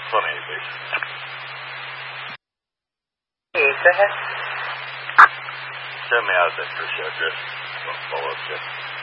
funny, please. Hey, go ahead. Send me out that first address. I'll follow up, Jeff.